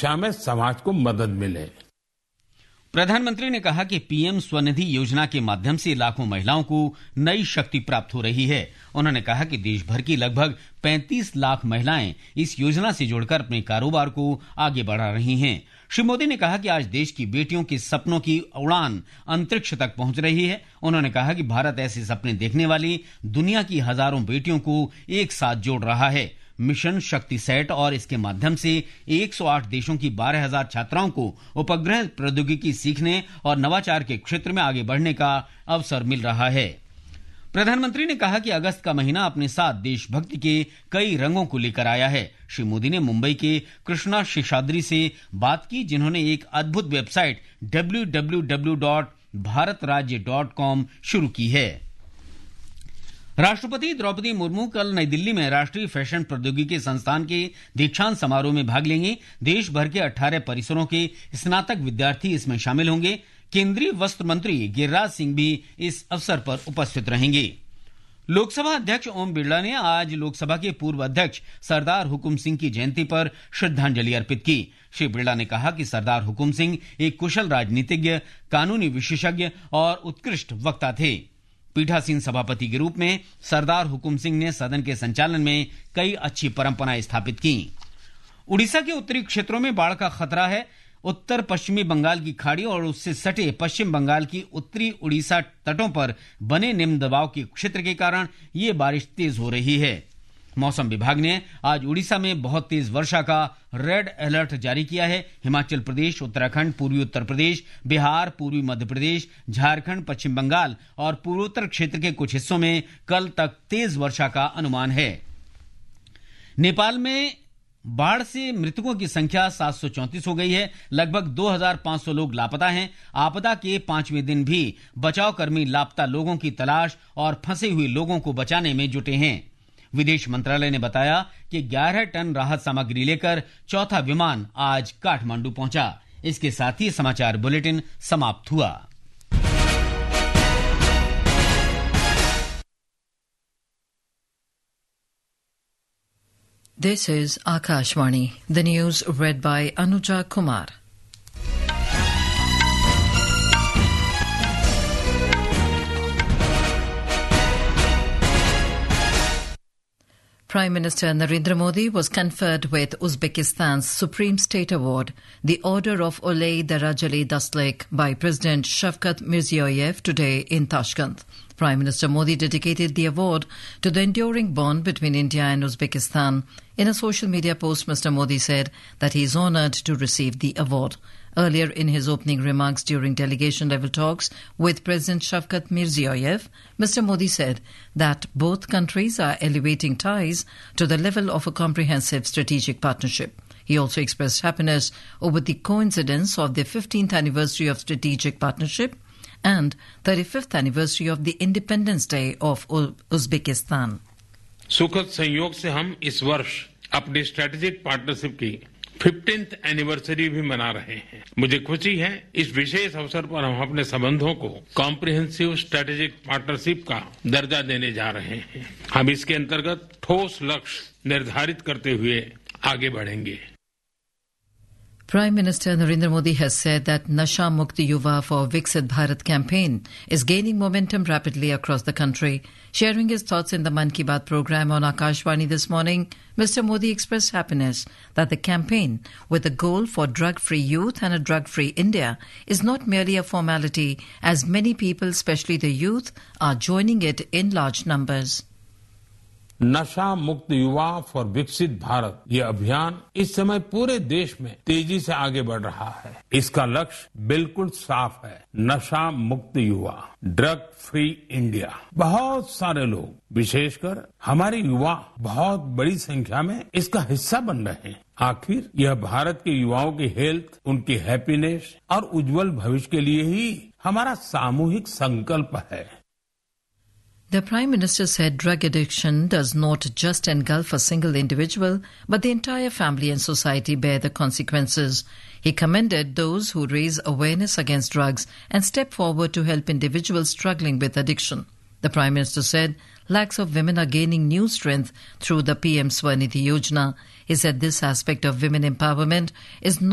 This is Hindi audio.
शिक्षा में समाज को मदद मिले। प्रधानमंत्री ने कहा कि पीएम स्वनिधि योजना के माध्यम से लाखों महिलाओं को नई शक्ति प्राप्त हो रही है। उन्होंने कहा कि देश भर की लगभग 35 लाख महिलाएं इस योजना से जुड़कर अपने कारोबार को आगे बढ़ा रही हैं। श्री मोदी ने कहा कि आज देश की बेटियों के सपनों की उड़ान अंतरिक्ष तक पहुंच रही है। उन्होंने कहा कि भारत ऐसे सपने देखने वाली दुनिया की हजारों बेटियों को एक साथ जोड़ रहा है। मिशन शक्ति सेट और इसके माध्यम से 108 देशों की 12,000 छात्राओं को उपग्रह प्रौद्योगिकी सीखने और नवाचार के क्षेत्र में आगे बढ़ने का अवसर मिल रहा है। प्रधानमंत्री ने कहा कि अगस्त का महीना अपने साथ देशभक्ति के कई रंगों को लेकर आया है। श्री मोदी ने मुंबई के कृष्णा शेषाद्री से बात की, जिन्होंने एक अद्भुत वेबसाइट www.bharatrajya.com शुरू की है। राष्ट्रपति द्रौपदी मुर्मू कल नई दिल्ली में राष्ट्रीय फैशन प्रौद्योगिकी संस्थान के दीक्षांत समारोह में भाग लेंगे। देश भर के 18 परिसरों के स्नातक विद्यार्थी इसमें शामिल होंगे। केंद्रीय वस्त्र मंत्री गिरिराज सिंह भी इस अवसर पर उपस्थित रहेंगे। लोकसभा अध्यक्ष ओम बिरला ने आज लोकसभा के पूर्व अध्यक्ष सरदार हुकुम सिंह की जयंती पर श्रद्धांजलि अर्पित की। श्री बिरला ने कहा कि सरदार हुकुम सिंह एक कुशल राजनीतिज्ञ, कानूनी विशेषज्ञ और उत्कृष्ट वक्ता थे। पीठासीन सभापति के रूप में सरदार हुकुम सिंह ने सदन के संचालन में कई अच्छी परंपराएं स्थापित की। उड़ीसा के उत्तरी क्षेत्रों में बाढ़ का खतरा है। उत्तर पश्चिमी बंगाल की खाड़ी और उससे सटे पश्चिम बंगाल की उत्तरी उड़ीसा तटों पर बने निम्न दबाव के क्षेत्र के कारण ये बारिश तेज हो रही है। मौसम विभाग ने आज उड़ीसा में बहुत तेज वर्षा का रेड अलर्ट जारी किया है। हिमाचल प्रदेश, उत्तराखंड, पूर्वी उत्तर प्रदेश, बिहार, पूर्वी मध्य प्रदेश, झारखंड, पश्चिम बंगाल और पूर्वोत्तर क्षेत्र के कुछ हिस्सों में कल तक तेज वर्षा का अनुमान है। नेपाल में बाढ़ से मृतकों की संख्या 734 हो गई है। लगभग 2,500 लोग लापता हैं। आपदा के 5वें दिन भी बचाव कर्मी लापता लोगों की तलाश और फंसे हुए लोगों को बचाने में जुटे हैं। विदेश मंत्रालय ने बताया कि 11 टन राहत सामग्री लेकर चौथा विमान आज काठमांडू पहुंचा। इसके साथ ही समाचार बुलेटिन समाप्त हुआ। This is Akashvani. The news read by Anuja Kumar. Prime Minister Narendra Modi was conferred with Uzbekistan's Supreme State Award, the Order of Oley Darajali Daslik, by President Shavkat Mirziyoyev today in Tashkent. Prime Minister Modi dedicated the award to the enduring bond between India and Uzbekistan. In a social media post, Mr. Modi said that he is honoured to receive the award. Earlier in his opening remarks during delegation-level talks with President Shavkat Mirziyoyev, Mr. Modi said that both countries are elevating ties to the level of a comprehensive strategic partnership. He also expressed happiness over the coincidence of the 15th anniversary of strategic partnership and 35th anniversary of the Independence Day of Uzbekistan. सुखद संयोग से हम इस वर्ष अपनी स्ट्रेटेजिक पार्टनरशिप की 15th एनिवर्सरी भी मना रहे हैं। मुझे खुशी है इस विशेष अवसर पर हम अपने संबंधों को कॉम्प्रिहेंसिव स्ट्रेटेजिक पार्टनरशिप का दर्जा देने जा रहे हैं। हम इसके अंतर्गत ठोस लक्ष्य निर्धारित करते हुए आगे बढ़ेंगे। Prime Minister Narendra Modi has said that Nasha Mukti Yuva for Viksit Bharat campaign is gaining momentum rapidly across the country. Sharing his thoughts in the Mann Ki Baat program on Akashvani this morning, Mr. Modi expressed happiness that the campaign, with a goal for drug-free youth and a drug-free India, is not merely a formality, as many people, especially the youth, are joining it in large numbers. नशा मुक्त युवा फॉर विकसित भारत ये अभियान इस समय पूरे देश में तेजी से आगे बढ़ रहा है। इसका लक्ष्य बिल्कुल साफ है, नशा मुक्त युवा, ड्रग फ्री इंडिया। बहुत सारे लोग, विशेषकर हमारे युवा, बहुत बड़ी संख्या में इसका हिस्सा बन रहे हैं। आखिर यह भारत के युवाओं की हेल्थ, उनकी हैप्पीनेस और उज्जवल भविष्य के लिए ही हमारा सामूहिक संकल्प है। The Prime Minister said drug addiction does not just engulf a single individual, but the entire family and society bear the consequences. He commended those who raise awareness against drugs and step forward to help individuals struggling with addiction. The Prime Minister said lakhs of women are gaining new strength through the PM Swanidhi Yojana. He said this aspect of women empowerment is not